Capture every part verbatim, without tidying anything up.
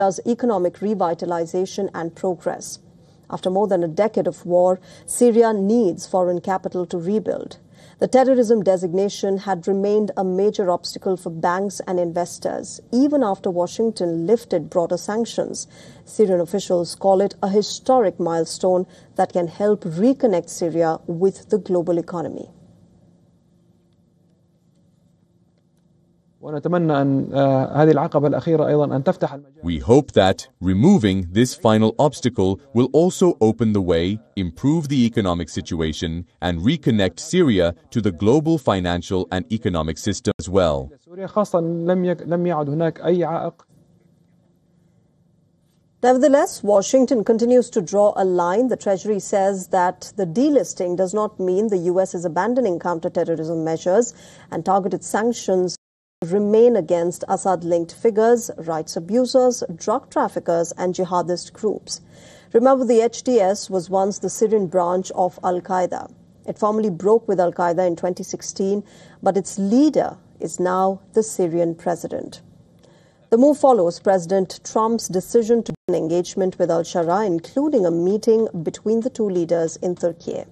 economic revitalization and progress. After more than a decade of war, Syria needs foreign capital to rebuild. The terrorism designation had remained a major obstacle for banks and investors, even after Washington lifted broader sanctions. Syrian officials call it a historic milestone that can help reconnect Syria with the global economy. We hope that removing this final obstacle will also open the way, improve the economic situation, and reconnect Syria to the global financial and economic system as well. Nevertheless, Washington continues to draw a line. The Treasury says that the delisting does not mean the U S is abandoning counterterrorism measures, and targeted sanctions remain against Assad-linked figures, rights abusers, drug traffickers and jihadist groups. Remember, the H T S was once the Syrian branch of Al-Qaeda. It formally broke with Al-Qaeda in twenty sixteen, but its leader is now the Syrian president. The move follows President Trump's decision to begin engagement with al-Shara, including a meeting between the two leaders in Turkey.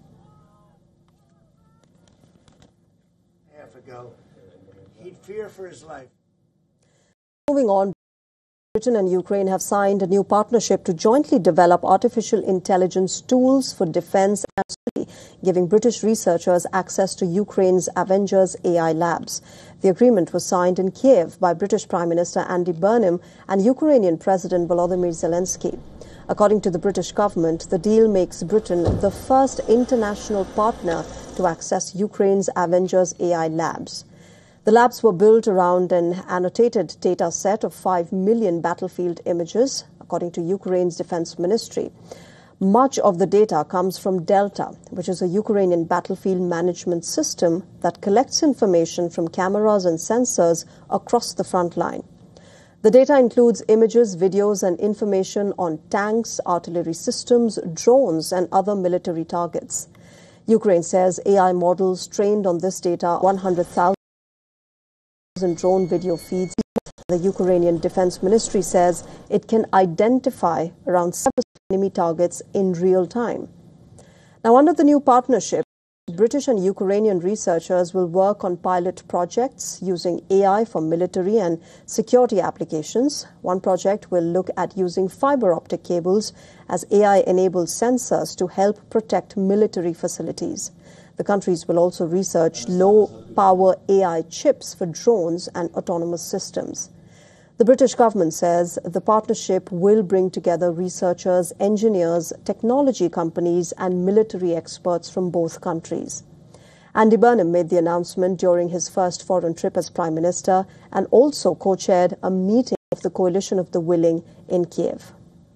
Half ago. He'd fear for his life. Moving on, Britain and Ukraine have signed a new partnership to jointly develop artificial intelligence tools for defense and security, giving British researchers access to Ukraine's Avengers A I labs. The agreement was signed in Kiev by British Prime Minister Andy Burnham and Ukrainian President Volodymyr Zelensky. According to the British government, the deal makes Britain the first international partner to access Ukraine's Avengers A I labs. The labs were built around an annotated data set of five million battlefield images, according to Ukraine's defense ministry. Much of the data comes from Delta, which is a Ukrainian battlefield management system that collects information from cameras and sensors across the front line. The data includes images, videos, and information on tanks, artillery systems, drones, and other military targets. Ukraine says A I models trained on this data, one hundred thousand drone video feeds. The Ukrainian Defense Ministry says it can identify around seven enemy targets in real time. Now, under the new partnership, British and Ukrainian researchers will work on pilot projects using A I for military and security applications. One project will look at using fiber optic cables as A I-enabled sensors to help protect military facilities. The countries will also research low-power A I chips for drones and autonomous systems. The British government says the partnership will bring together researchers, engineers, technology companies, and military experts from both countries. Andy Burnham made the announcement during his first foreign trip as Prime Minister and also co-chaired a meeting of the Coalition of the Willing in Kiev.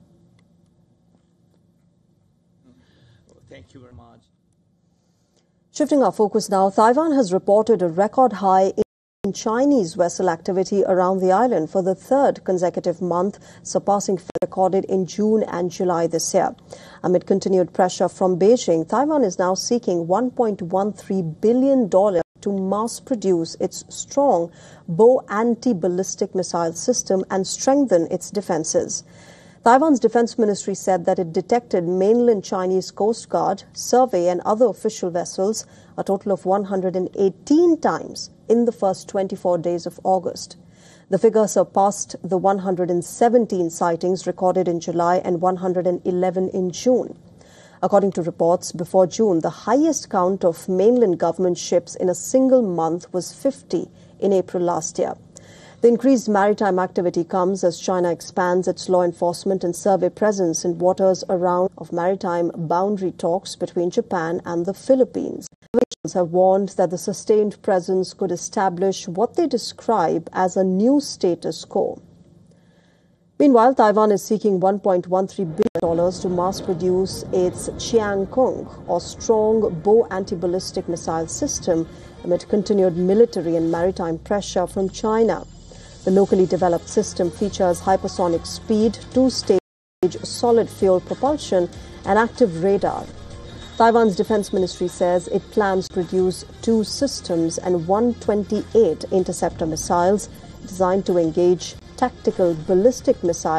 Thank you very much. Shifting our focus now, Taiwan has reported a record high in Chinese vessel activity around the island for the third consecutive month, surpassing recorded in June and July this year. Amid continued pressure from Beijing, Taiwan is now seeking one point one three billion dollars to mass-produce its strong Bow anti-ballistic missile system and strengthen its defenses. Taiwan's defense ministry said that it detected mainland Chinese Coast Guard, survey and other official vessels a total of one hundred eighteen times in the first twenty-four days of August. The figure surpassed the one hundred seventeen sightings recorded in July and one hundred eleven in June. According to reports, before June, the highest count of mainland government ships in a single month was fifty in April last year. The increased maritime activity comes as China expands its law enforcement and survey presence in waters around of maritime boundary talks between Japan and the Philippines. Officials have warned that the sustained presence could establish what they describe as a new status quo. Meanwhile, Taiwan is seeking one point one three billion dollars to mass-produce its Qiangkong, or strong Bow anti-ballistic missile system, amid continued military and maritime pressure from China. The locally developed system features hypersonic speed, two-stage solid fuel propulsion, and active radar. Taiwan's defense ministry says it plans to produce two systems and one hundred twenty-eight interceptor missiles designed to engage tactical ballistic missile